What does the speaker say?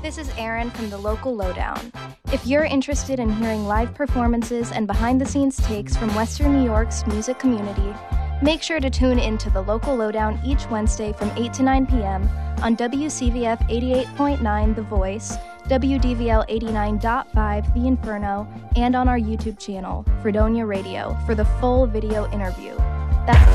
This is Erin from the Local Lowdown. If you're interested in hearing live performances and behind-the-scenes takes from Western New York's music community, make sure to tune into the Local Lowdown each Wednesday from 8 to 9 p.m. on WCVF 88.9 The Voice, WDVL 89.5 The Inferno, and on our YouTube channel, Fredonia Radio, for the full video interview. That's